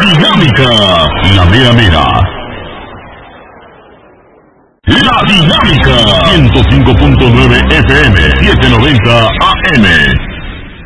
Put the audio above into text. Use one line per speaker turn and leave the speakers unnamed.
dinámica, la mera mera. La Dinámica, 105.9 FM, 790 AM.